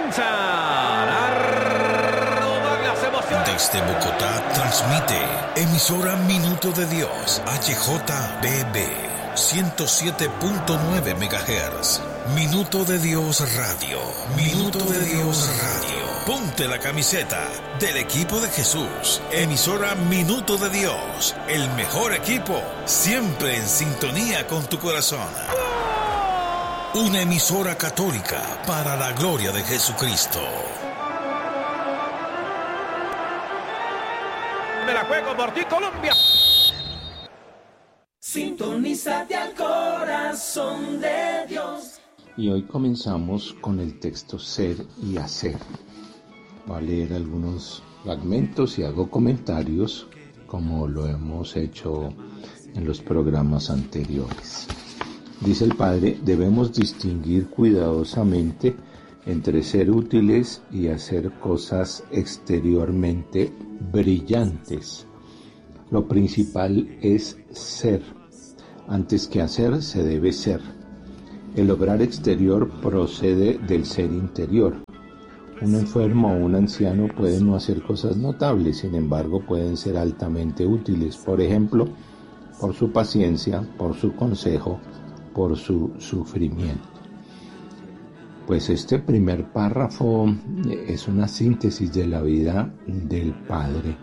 comienza las emociones. Desde Bogotá transmite emisora Minuto de Dios, HJBB 107.9 MHz. Minuto de Dios Radio. Minuto de Dios Radio. Ponte la camiseta del equipo de Jesús. Emisora Minuto de Dios. El mejor equipo, siempre en sintonía con tu corazón. Una emisora católica para la gloria de Jesucristo. Me la juego por ti, Colombia. Sintonízate al corazón de Dios. Y hoy comenzamos con el texto Ser y Hacer. Voy a leer algunos fragmentos y hago comentarios como lo hemos hecho en los programas anteriores. Dice el Padre, debemos distinguir cuidadosamente entre ser útiles y hacer cosas exteriormente brillantes. Lo principal es ser. Antes que hacer, se debe ser. El obrar exterior procede del ser interior. Un enfermo o un anciano pueden no hacer cosas notables, sin embargo pueden ser altamente útiles, por ejemplo, por su paciencia, por su consejo, por su sufrimiento. Pues este primer párrafo es una síntesis de la vida del Padre.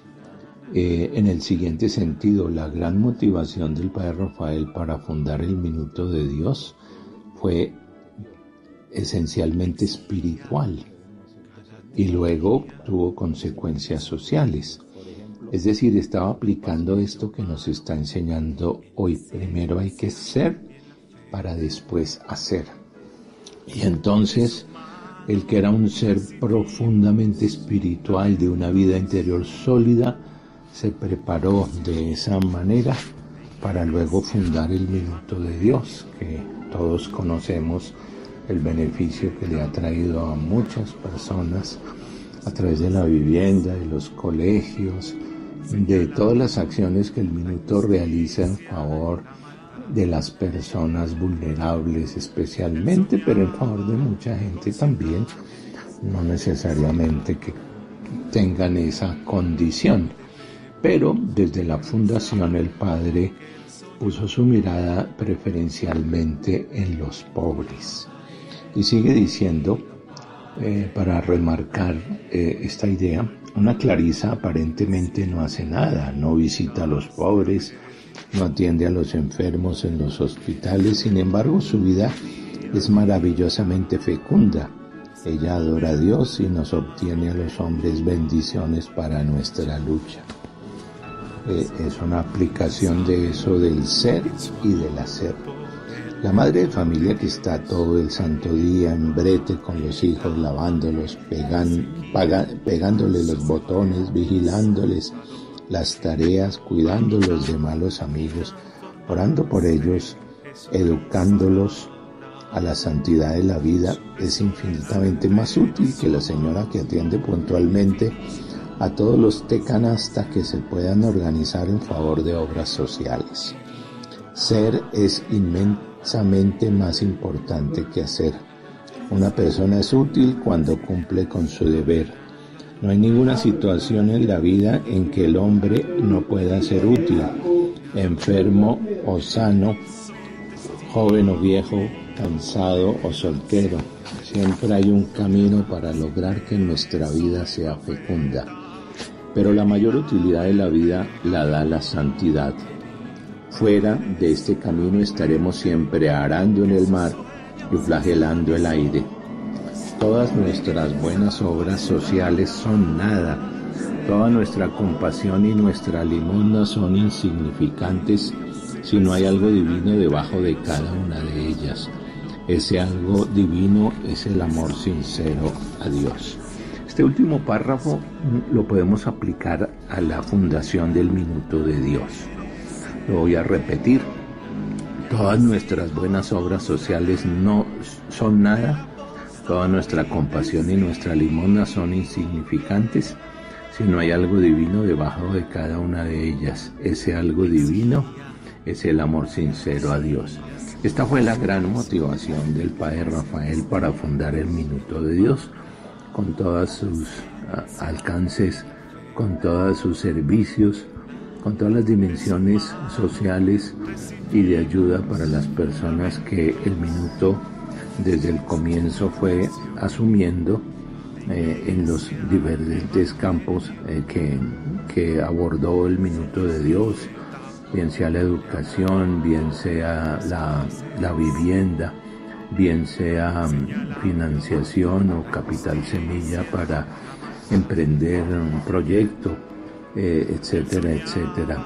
En el siguiente sentido, la gran motivación del Padre Rafael para fundar el Minuto de Dios fue esencialmente espiritual y luego tuvo consecuencias sociales. Es decir, estaba aplicando esto que nos está enseñando hoy. Primero hay que ser para después hacer. Y entonces, el que era un ser profundamente espiritual, de una vida interior sólida, se preparó de esa manera para luego fundar el Minuto de Dios, que todos conocemos el beneficio que le ha traído a muchas personas a través de la vivienda, de los colegios, de todas las acciones que el Minuto realiza en favor de las personas vulnerables especialmente, pero en favor de mucha gente también, no necesariamente que tengan esa condición. Pero desde la fundación el Padre puso su mirada preferencialmente en los pobres. Y sigue diciendo, para remarcar esta idea, una clarisa aparentemente no hace nada, no visita a los pobres, no atiende a los enfermos en los hospitales, sin embargo su vida es maravillosamente fecunda. Ella adora a Dios y nos obtiene a los hombres bendiciones para nuestra lucha. Es una aplicación de eso del ser y del hacer. La madre de familia que está todo el santo día en brete con los hijos, lavándolos, pegándoles los botones, vigilándoles las tareas, cuidándolos de malos amigos, orando por ellos, educándolos a la santidad de la vida, es infinitamente más útil que la señora que atiende puntualmente a todos los tecanastas que se puedan organizar en favor de obras sociales. Ser es inmensamente más importante que hacer. Una persona es útil cuando cumple con su deber. No hay ninguna situación en la vida en que el hombre no pueda ser útil, enfermo o sano, joven o viejo, cansado o soltero. Siempre hay un camino para lograr que nuestra vida sea fecunda. Pero la mayor utilidad de la vida la da la santidad. Fuera de este camino estaremos siempre arando en el mar y flagelando el aire. Todas nuestras buenas obras sociales son nada. Toda nuestra compasión y nuestra limosna son insignificantes si no hay algo divino debajo de cada una de ellas. Ese algo divino es el amor sincero a Dios. Este último párrafo lo podemos aplicar a la fundación del Minuto de Dios. Lo voy a repetir. Todas nuestras buenas obras sociales no son nada. Toda nuestra compasión y nuestra limosna son insignificantes si no hay algo divino debajo de cada una de ellas. Ese algo divino es el amor sincero a Dios. Esta fue la gran motivación del padre Rafael para fundar el Minuto de Dios, con todos sus alcances, con todos sus servicios, con todas las dimensiones sociales y de ayuda para las personas que el Minuto desde el comienzo fue asumiendo en los diferentes campos que abordó el Minuto de Dios, bien sea la educación, bien sea la vivienda, bien sea financiación o capital semilla para emprender un proyecto, etcétera, etcétera.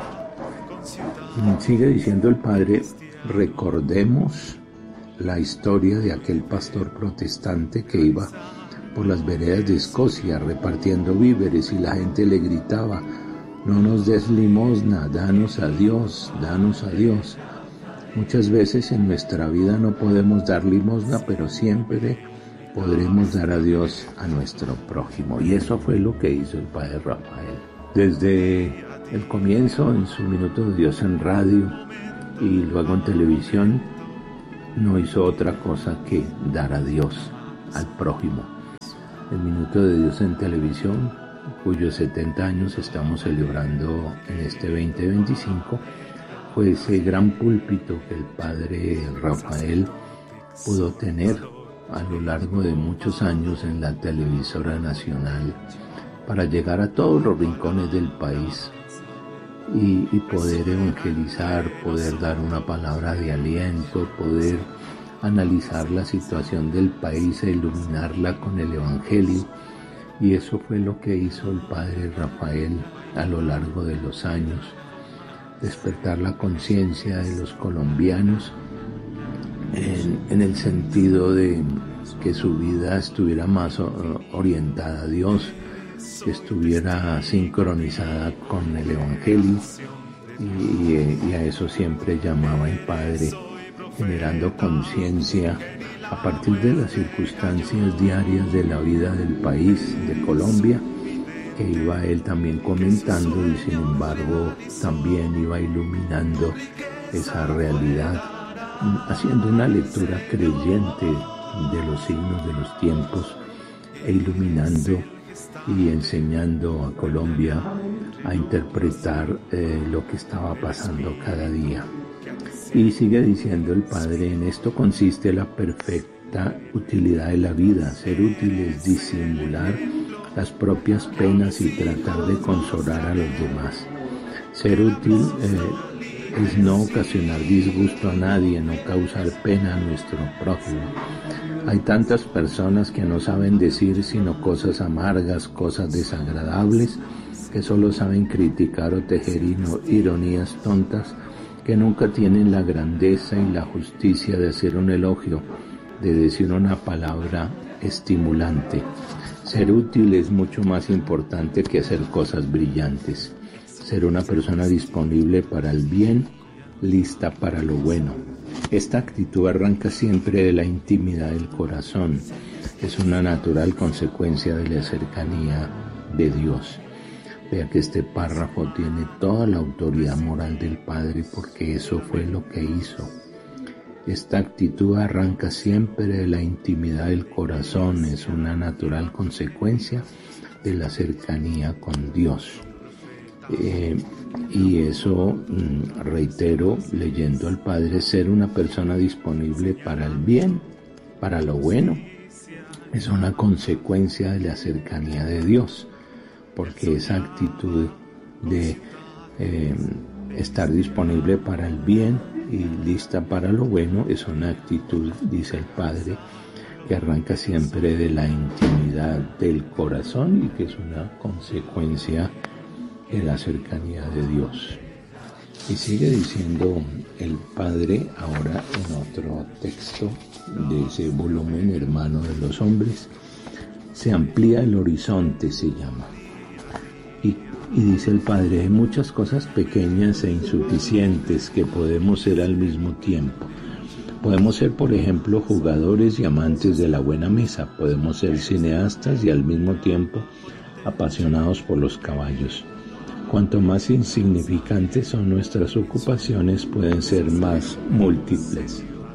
Sigue diciendo el padre: recordemos la historia de aquel pastor protestante que iba por las veredas de Escocia repartiendo víveres y la gente le gritaba: no nos des limosna, danos a Dios, danos a Dios. Muchas veces en nuestra vida no podemos dar limosna, pero siempre podremos dar a Dios a nuestro prójimo. Y eso fue lo que hizo el padre Rafael. Desde el comienzo, en su Minuto de Dios en radio y luego en televisión, no hizo otra cosa que dar a Dios al prójimo. El Minuto de Dios en televisión, cuyos 70 años estamos celebrando en este 2025, fue ese gran púlpito que el padre Rafael pudo tener a lo largo de muchos años en la televisora nacional para llegar a todos los rincones del país y poder evangelizar, poder dar una palabra de aliento, poder analizar la situación del país e iluminarla con el Evangelio. Y eso fue lo que hizo el padre Rafael a lo largo de los años, despertar la conciencia de los colombianos en el sentido de que su vida estuviera más orientada a Dios, que estuviera sincronizada con el Evangelio, y a eso siempre llamaba el padre, generando conciencia a partir de las circunstancias diarias de la vida del país, de Colombia, que iba él también comentando y sin embargo también iba iluminando esa realidad, haciendo una lectura creyente de los signos de los tiempos e iluminando y enseñando a Colombia a interpretar lo que estaba pasando cada día. Y sigue diciendo el padre: en esto consiste la perfecta utilidad de la vida. Ser útil es disimular las propias penas y tratar de consolar a los demás. Ser útil es no ocasionar disgusto a nadie, no causar pena a nuestro prójimo. Hay tantas personas que no saben decir sino cosas amargas, cosas desagradables, que solo saben criticar o tejer ironías tontas, que nunca tienen la grandeza y la justicia de hacer un elogio, de decir una palabra estimulante. Ser útil es mucho más importante que hacer cosas brillantes. Ser una persona disponible para el bien, lista para lo bueno. Esta actitud arranca siempre de la intimidad del corazón. Es una natural consecuencia de la cercanía de Dios. Vea que este párrafo tiene toda la autoridad moral del Padre, porque eso fue lo que hizo. Esta actitud arranca siempre de la intimidad del corazón, es una natural consecuencia de la cercanía con Dios. Y eso, reitero, leyendo al Padre, ser una persona disponible para el bien, para lo bueno, es una consecuencia de la cercanía de Dios. Porque esa actitud de estar disponible para el bien y lista para lo bueno es una actitud, dice el Padre, que arranca siempre de la intimidad del corazón y que es una consecuencia de la cercanía de Dios. Y sigue diciendo el Padre ahora en otro texto de ese volumen, Hermano de los Hombres: se amplía el horizonte, se llama. Y dice el Padre: hay muchas cosas pequeñas e insuficientes que podemos ser al mismo tiempo. Podemos ser, por ejemplo, jugadores y amantes de la buena mesa. Podemos ser cineastas y al mismo tiempo apasionados por los caballos. Cuanto más insignificantes son nuestras ocupaciones, pueden ser más múltiples.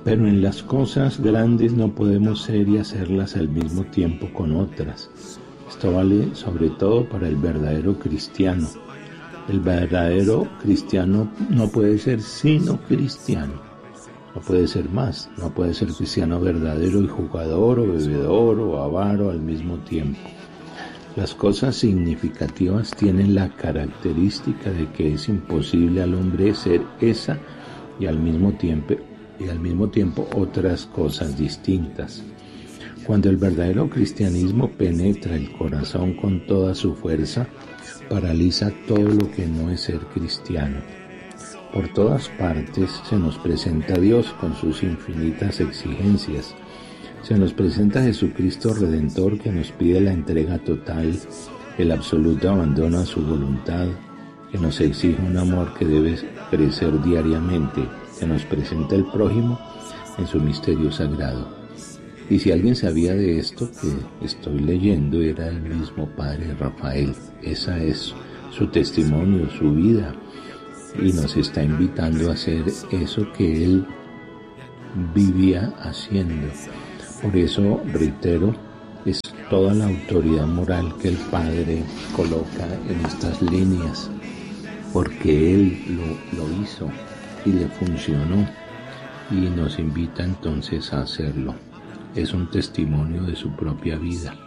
Pero en las cosas grandes no podemos ser y hacerlas al mismo tiempo con otras. Esto vale sobre todo para el verdadero cristiano. El verdadero cristiano no puede ser sino cristiano. No puede ser más. No puede ser cristiano verdadero y jugador o bebedor o avaro al mismo tiempo. Las cosas significativas tienen la característica de que es imposible al hombre ser esa y al mismo tiempo otras cosas distintas. Cuando el verdadero cristianismo penetra el corazón con toda su fuerza, paraliza todo lo que no es ser cristiano. Por todas partes se nos presenta Dios con sus infinitas exigencias. Se nos presenta Jesucristo Redentor que nos pide la entrega total, el absoluto abandono a su voluntad, que nos exige un amor que debe crecer diariamente, que nos presenta el prójimo en su misterio sagrado. Y si alguien sabía de esto que estoy leyendo, era el mismo Padre Rafael. Esa es su testimonio, su vida, y nos está invitando a hacer eso que él vivía haciendo. Por eso, reitero, es toda la autoridad moral que el Padre coloca en estas líneas, porque él lo hizo y le funcionó, y nos invita entonces a hacerlo. Es un testimonio de su propia vida.